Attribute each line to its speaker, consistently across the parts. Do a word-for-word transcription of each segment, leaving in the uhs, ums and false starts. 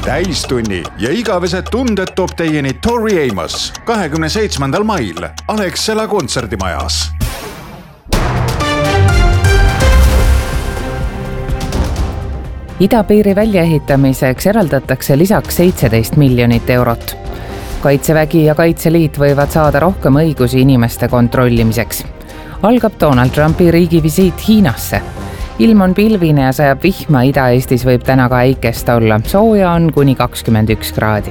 Speaker 1: täistunni ja igavesed tunded toob teieni Tori Amos kahekümne seitsmendal mail Alexela kontserdimajas.
Speaker 2: Idapiiri väljaehitamiseks eraldatakse lisaks seitseteist miljonit eurot. Kaitsevägi ja Kaitseliit võivad saada rohkem õigusi inimeste kontrollimiseks. Algab Donald Trumpi riigivisiit Hiinasse. Ilm on pilvine ja sajab vihma, Ida-Eestis võib täna ka äikest olla. Sooja on kuni kakskümmend üks kraadi.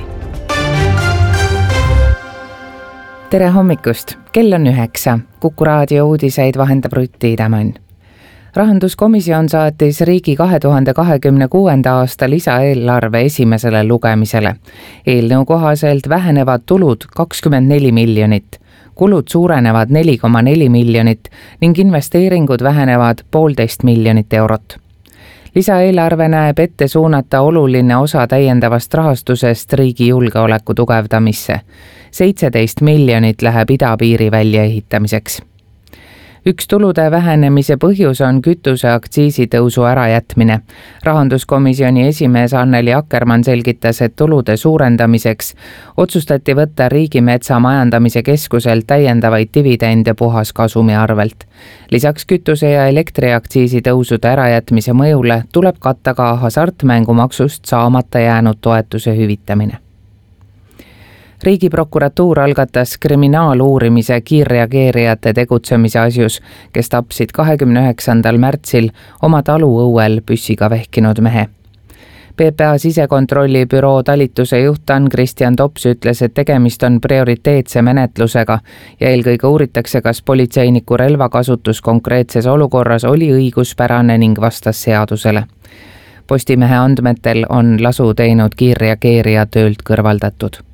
Speaker 2: Tere hommikust, kell on üheksa. Kuku raadio uudiseid vahendab Rutti Idamann. Rahanduskomisjon saatis riigi kahe tuhande kahekümne kuuenda aasta lisaeelarve esimesele lugemisele. Eelnõu kohaselt vähenevad tulud kakskümmend neli miljonit. Kulud suurenevad neli koma neli miljonit ning investeeringud vähenevad poolteist miljonit eurot. Lisaeelarve näeb ette suunata oluline osa täiendavast rahastusest riigi julgeoleku tugevdamisse. seitseteist miljonit läheb idapiiri väljaehitamiseks. Üks tulude vähenemise põhjus on kütuse aktsiisitõusu ärajätmine. Rahanduskomisjoni esimees Anneli Akkermann selgitas, et tulude suurendamiseks otsustati võtta Riigimetsa Majandamise Keskuselt täiendavaid dividende puhaskasumi arvelt. Lisaks kütuse ja elektriaktsiisi tõusude ärajätmise mõjule tuleb katta ka hasartmängumaksust saamata jäänud toetuse hüvitamine. Riigiprokuratuur algatas kriminaaluurimise kiirreageerijate tegutsemise asjus, kes tapsid kahekümne üheksandal märtsil oma taluõuel püssiga vehkinud mehe. P P A sisekontrolli büroo talituse juht Ann-Kristjan Tops ütles, et tegemist on prioriteetse menetlusega ja eelkõige uuritakse, kas politseiniku relvakasutus konkreetses olukorras oli õiguspärane ning vastas seadusele. Postimehe andmetel on lasu teinud kiirreageerija töölt kõrvaldatud.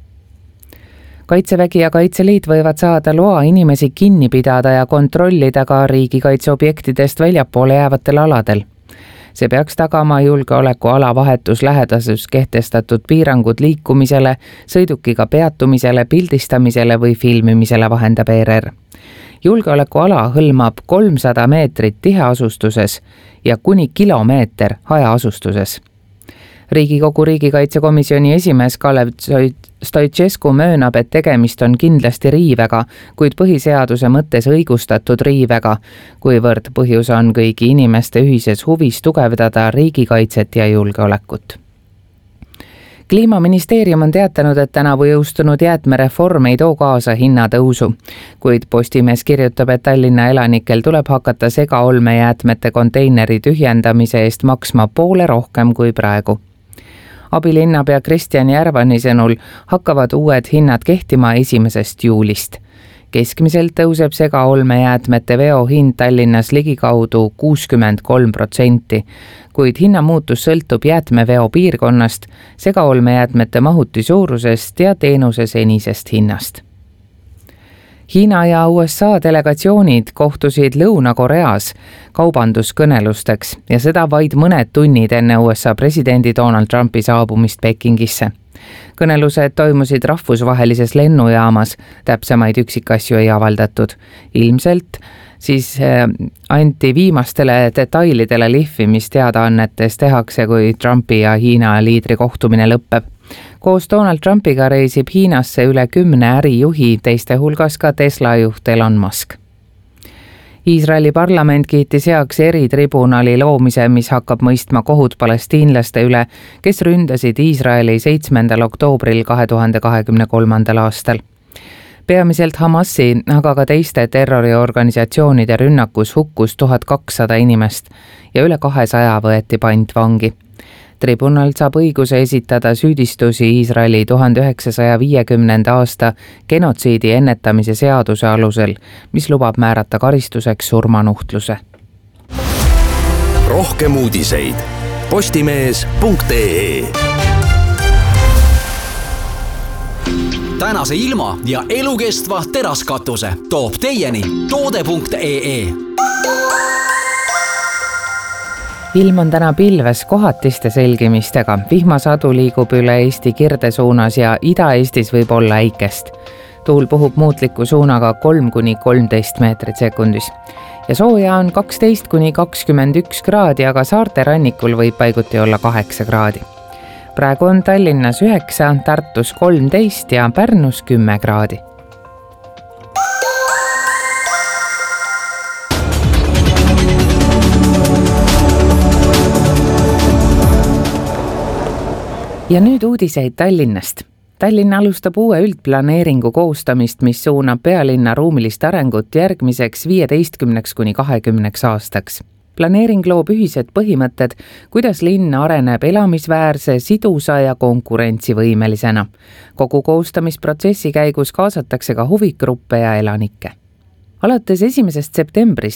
Speaker 2: Kaitsevägi ja Kaitseliit võivad saada loa inimesi kinni pidada ja kontrollida ka riigikaitseobjektidest väljapoole jäävatel aladel. See peaks tagama julgeolekuala vahetus lähedasus kehtestatud piirangud liikumisele, sõidukiga peatumisele, pildistamisele või filmimisele, vahendab E R R. Julgeolekuala hõlmab kolmsada meetrit tiheasustuses ja kuni kilomeeter hajaasustuses. Riigikogu riigikaitsekomisjoni esimees Kalev Stoicescu möönab, et tegemist on kindlasti riivega, kuid põhiseaduse mõttes õigustatud riivega, kuivõrd põhjus on kõigi inimeste ühises huvis tugevdada riigikaitset ja julgeolekut. Kliimaministeerium on teatanud, et tänavu jõustunud jäätmereform ei too kaasa hinnatõusu, kuid Postimees kirjutab, et Tallinna elanikel tuleb hakata segaolmejäätmete konteineri tühjendamise eest maksma poole rohkem kui praegu. Abilinnapea Kristjan Järvani sõnul hakkavad uued hinnad kehtima esimesest juulist. Keskmiselt tõuseb segaolmejäätmete veo hind Tallinnas ligikaudu kuuskümmend kolm protsenti, kuid hinnamuutus sõltub jäätmeveo piirkonnast, segaolmejäätmete mahuti suurusest ja teenuse senisest hinnast. Hiina ja U S A delegatsioonid kohtusid Lõuna-Koreas kaubanduskõnelusteks ja seda vaid mõned tunnid enne U S A presidendi Donald Trumpi saabumist Pekingisse. Kõnelused toimusid rahvusvahelises lennujaamas, täpsemaid üksikasju ei avaldatud. Ilmselt siis anti viimastele detailidele lihvimist teadaannetes tehakse, kui Trumpi ja Hiina liidri kohtumine lõpeb. Koos Donald Trumpiga reisib Hiinasse üle kümne ärijuhi, teiste hulgas ka Tesla juht Elon Musk. Iisraeli parlament kiitis heaks eritribunali loomise, mis hakkab mõistma kohut palestiinlaste üle, kes ründasid Iisraeli seitsmendal oktoobril kahe tuhande kahekümne kolmandal aastal. Peamiselt Hamasi, aga ka teiste terroriorganisatsioonide rünnakus hukkus tuhat kakssada inimest ja üle kahesaja võeti pantvangi. Tribunal saab õiguse esitada süüdistusi Iisraeli tuhande üheksasaja viiekümnenda aasta genotsiidi ennetamise seaduse alusel, mis lubab määrata karistuseks surmanuhtluse.
Speaker 3: Rohkem uudiseid postimees punkt ee. Tänase ilma ja elukestva teraskatuse toob teieni toode punkt ee.
Speaker 2: Ilm on täna pilves kohatiste selgimistega. Vihmasadu liigub üle Eesti kirde suunas ja Ida-Eestis võib olla äikest. Tuul puhub muutliku suunaga kolm kuni kolmteist meetrit sekundis. Ja sooja on kaksteist kuni kakskümmend üks kraadi, aga saarte rannikul võib paiguti olla kaheksa kraadi. praegu on Tallinnas üheksa, Tartus kolmteist ja Pärnus kümme kraadi. Ja nüüd uudiseid Tallinnast. Tallinn alustab uue üldplaneeringu koostamist, mis suunab pealinna ruumilist arengut järgmiseks viieteistkümneks kuni kahekümneks aastaks. Planeering loob ühised põhimõtted, kuidas linn areneb elamisväärse, sidusa ja konkurentsivõimelisena. Kogu koostamisprotsessi käigus kaasatakse ka huvigruppe ja elanikke. Alates esimesest septembrist